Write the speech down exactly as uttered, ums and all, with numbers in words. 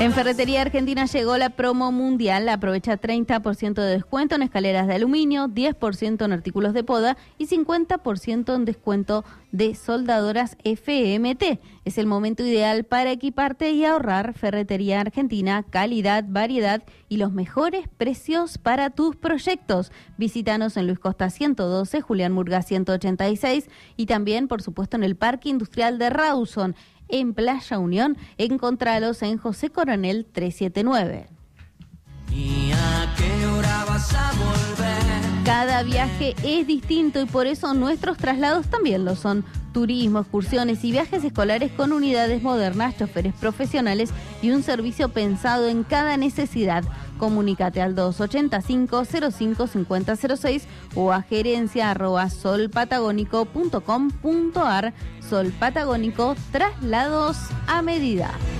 En Ferretería Argentina llegó la promo mundial. Aprovecha treinta por ciento de descuento en escaleras de aluminio, diez por ciento en artículos de poda y cincuenta por ciento en descuento de soldadoras F M T. Es el momento ideal para equiparte y ahorrar. Ferretería Argentina, calidad, variedad y los mejores precios para tus proyectos. Visítanos en Luis Costa ciento doce, Julián Murga ciento ochenta y seis y también, por supuesto, en el Parque Industrial de Rawson. En Playa Unión, encontralos en José Coronel trescientos setenta y nueve. ¿Y a qué hora vas a volver? Cada viaje es distinto y por eso nuestros traslados también lo son. Turismo, excursiones y viajes escolares con unidades modernas, choferes profesionales y un servicio pensado en cada necesidad. Comunícate al dos ochenta y cinco, cero cinco, cincuenta cero seis o a gerencia arroba solpatagónico punto com punto ar. Sol Patagónico, traslados a medida.